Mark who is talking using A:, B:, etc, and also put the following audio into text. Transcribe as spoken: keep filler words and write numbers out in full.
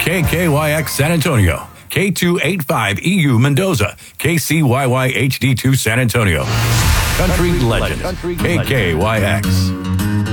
A: K K Y X San Antonio, K two eighty-five E U Mendoza, K C Y Y H D two San Antonio. Country legend, K K Y X.